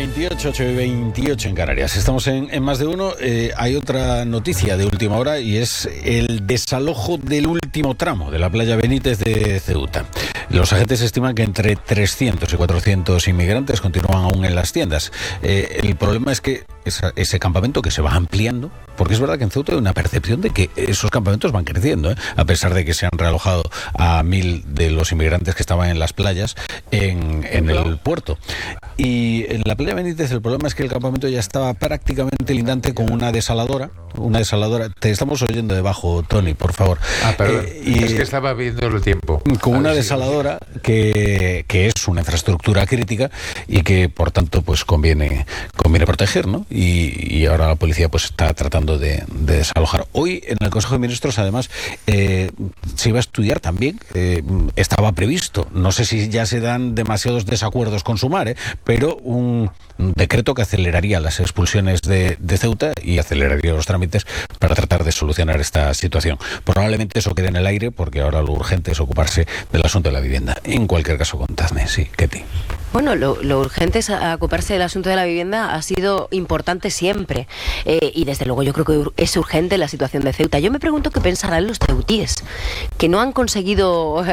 8:28, 8:28 en Canarias. Estamos en Más de Uno. Hay otra noticia de última hora y es el desalojo del último tramo de la playa Benítez de Ceuta. Los agentes estiman que entre 300 y 400 inmigrantes continúan aún en las tiendas. El problema es que ese campamento que se va ampliando, porque es verdad que en Ceuta hay una percepción de que esos campamentos van creciendo, a pesar de que se han realojado a 1.000 de los inmigrantes que estaban en las playas en el puerto. Y en la playa Benítez el problema es que el campamento ya estaba prácticamente lindante con una desaladora. Te estamos oyendo debajo, Tony, por favor. Perdón, es que estaba viendo el tiempo. Con una desaladora que es una infraestructura crítica y que por tanto pues conviene proteger, ¿no? Y ahora la policía pues está tratando de desalojar. Hoy en el Consejo de Ministros además se iba a estudiar también, estaba previsto, no sé si ya se dan demasiados desacuerdos con Sumar, pero un decreto que aceleraría las expulsiones de Ceuta y aceleraría los trámites para tratar de solucionar esta situación. Probablemente eso quede en el aire porque ahora lo urgente es ocuparse del asunto de la vivienda. En cualquier caso, contadme, sí, Ketty. Bueno, lo urgente es ocuparse del asunto de la vivienda, ha sido importante siempre y desde luego yo creo que es urgente la situación de Ceuta. Yo me pregunto qué pensarán los ceutíes, que no han conseguido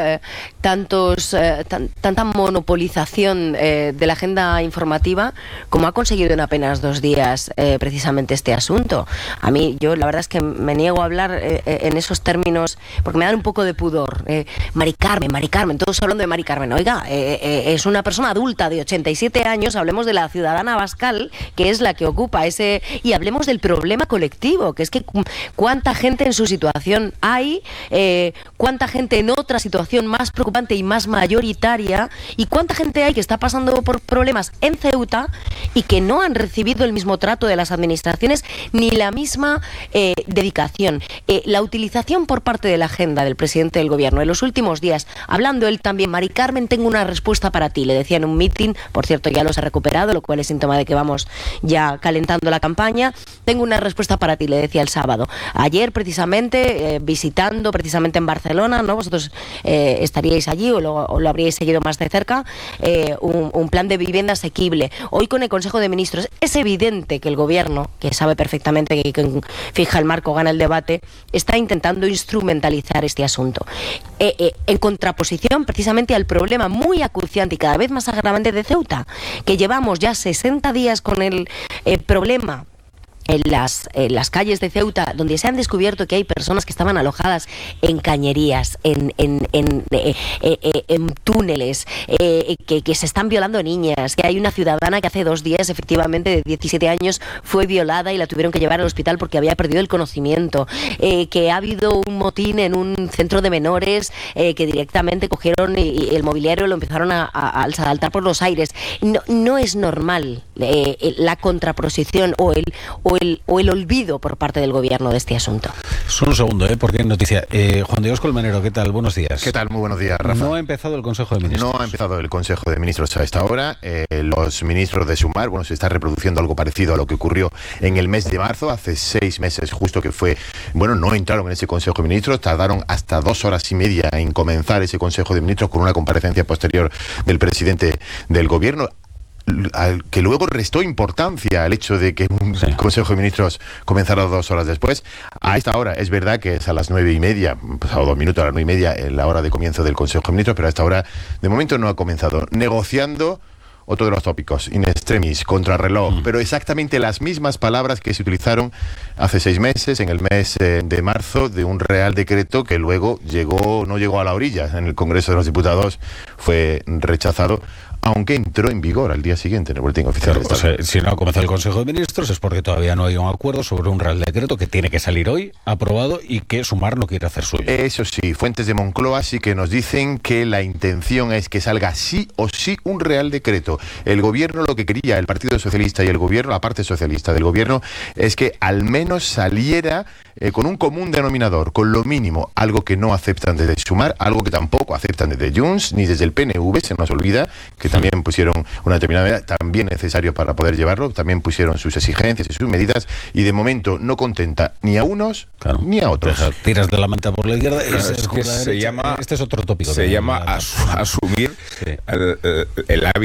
tanta monopolización de la agenda informativa como ha conseguido en apenas 2 días precisamente este asunto. A mí, yo la verdad es que me niego a hablar en esos términos porque me dan un poco de pudor. Mari Carmen, todos hablando de Mari Carmen. Oiga, es una persona adulta de 87 años, hablemos de la ciudadana Abascal, que es la que ocupa ese, y hablemos del problema colectivo, que es que cuánta gente en su situación hay, cuánta gente en otra situación más preocupante y más mayoritaria, y cuánta gente hay que está pasando por problemas en Ceuta y que no han recibido el mismo trato de las administraciones ni la misma dedicación. La utilización por parte de la agenda del presidente del gobierno en los últimos días, hablando él también, Mari Carmen, tengo una respuesta para ti, le decía en un meeting, por cierto ya los ha recuperado, lo cual es síntoma de que vamos ya calentando la campaña. Tengo una respuesta para ti, le decía el sábado. Ayer precisamente, visitando precisamente en Barcelona, ¿no? Vosotros estaríais allí o lo habríais seguido más de cerca, un plan de vivienda asequible. Hoy con el Consejo de Ministros es evidente que el gobierno, que sabe perfectamente que quien fija el marco gana el debate, está intentando instrumentalizar este asunto. En contraposición precisamente al problema muy acuciante y cada vez más agravante de Ceuta, que llevamos ya 60 días con el problema en las calles de Ceuta, donde se han descubierto que hay personas que estaban alojadas en cañerías, en túneles, que se están violando niñas, que hay una ciudadana que hace 2 días, efectivamente, de 17 años, fue violada y la tuvieron que llevar al hospital porque había perdido el conocimiento, que ha habido un motín en un centro de menores, que directamente cogieron y el mobiliario lo empezaron a saltar por los aires. No es normal la contraposición o el olvido por parte del gobierno de este asunto. Solo un segundo, porque hay noticia. Juan Diego Colmenero, ¿qué tal? Buenos días. ¿Qué tal? Muy buenos días, Rafa. No ha empezado el Consejo de Ministros. No ha empezado el Consejo de Ministros a esta hora. Los ministros de Sumar, se está reproduciendo algo parecido a lo que ocurrió en el mes de marzo, hace 6 meses justo que fue, no entraron en ese Consejo de Ministros, tardaron hasta 2 horas y media en comenzar ese Consejo de Ministros con una comparecencia posterior del presidente del gobierno, al que luego restó importancia al hecho de que un Consejo de Ministros comenzara 2 horas después. A esta hora es verdad que es a las 9:30, pasado 2 minutos a las 9:30 la hora de comienzo del Consejo de Ministros, pero a esta hora de momento no ha comenzado. Negociando otro de los tópicos, in extremis, contrarreloj, pero exactamente las mismas palabras que se utilizaron hace 6 meses, en el mes de marzo, de un Real Decreto que luego no llegó a la orilla. En el Congreso de los Diputados fue rechazado, aunque entró en vigor al día siguiente en el Boletín Oficial del Estado. O sea, si no ha comenzado el Consejo de Ministros es porque todavía no hay un acuerdo sobre un Real Decreto que tiene que salir hoy, aprobado, y que Sumar no quiere hacer suyo. Eso sí, fuentes de Moncloa sí que nos dicen que la intención es que salga sí o sí un Real Decreto. El gobierno lo que quería, el Partido Socialista y el gobierno, la parte socialista del gobierno, es que al menos saliera con un común denominador, con lo mínimo, algo que no aceptan desde Sumar, algo que tampoco aceptan desde Junts ni desde el PNV, se nos olvida que también pusieron una determinada medida, también necesario para poder llevarlo, también pusieron sus exigencias y sus medidas, y de momento no contenta ni a unos ni a otros. Tiras de la manta por la izquierda. Se llama, este es otro tópico. Se llama asumir el hábitat político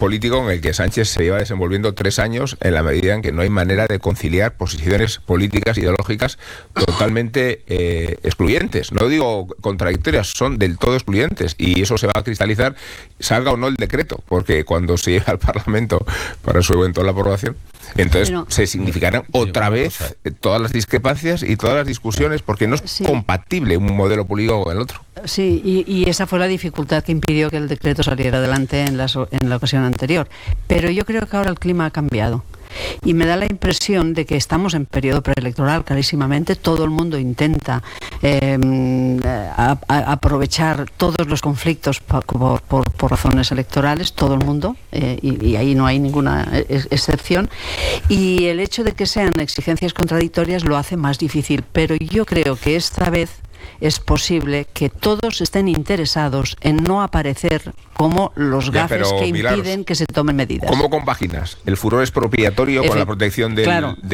político en el que Sánchez se lleva desenvolviendo 3 años, en la medida en que no hay manera de conciliar posiciones políticas, ideológicas totalmente excluyentes. No digo contradictorias, son del todo excluyentes, y eso se va a cristalizar, salga o no el decreto, porque cuando se lleve al Parlamento para su eventual aprobación, entonces se significarán otra vez todas las discrepancias y todas las discusiones, porque no es compatible un modelo político con el otro. Sí, y esa fue la dificultad que impidió que el decreto saliera adelante en la ocasión anterior. Pero yo creo que ahora el clima ha cambiado. Y me da la impresión de que estamos en periodo preelectoral, clarísimamente. Todo el mundo intenta aprovechar todos los conflictos por razones electorales, todo el mundo, y ahí no hay ninguna excepción. Y el hecho de que sean exigencias contradictorias lo hace más difícil. Pero yo creo que esta vez es posible que todos estén interesados en no aparecer como los gafes que impiden que se tomen medidas. ¿Cómo compaginas el furor expropiatorio con la protección del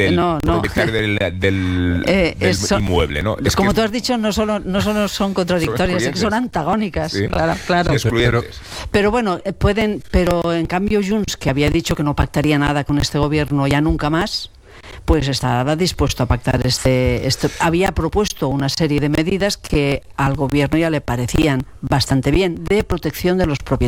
inmueble? ¿No? Como tú has dicho, no solo son contradictorias, es que son antagónicas. Sí. Claro. Pero bueno, pero en cambio Junts, que había dicho que no pactaría nada con este gobierno ya nunca más, pues estaba dispuesto a pactar había propuesto una serie de medidas que al gobierno ya le parecían bastante bien, de protección de los propietarios.